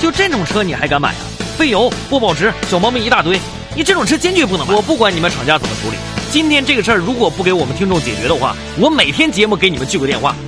就这种车你还敢买啊？费油、不保值、小毛病一大堆，你这种车坚决不能买。我不管你们厂家怎么处理，今天这个事儿如果不给我们听众解决的话，我每天节目给你们聚个电话。